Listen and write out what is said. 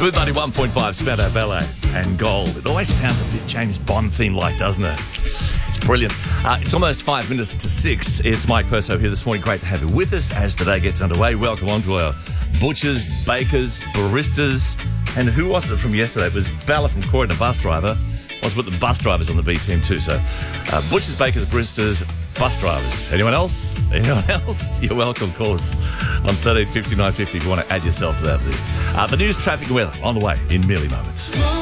Smooth 91.5, Spandau Ballet and Gold. It always sounds a bit James Bond theme like, doesn't it? It's brilliant. It's almost 5 minutes to 6. It's Mike Perso here this morning. Great to have you with us as the day gets underway. Welcome on to our butchers, bakers, baristas. And who was it from yesterday? It was Bella from Corey, the bus driver. Also put the bus drivers on the B team too. So butchers, bakers, baristas, bus drivers. Anyone else? Anyone else? You're welcome. Call us on 13 59 50 if you want to add yourself to that list. The news, traffic and weather on the way in merely moments.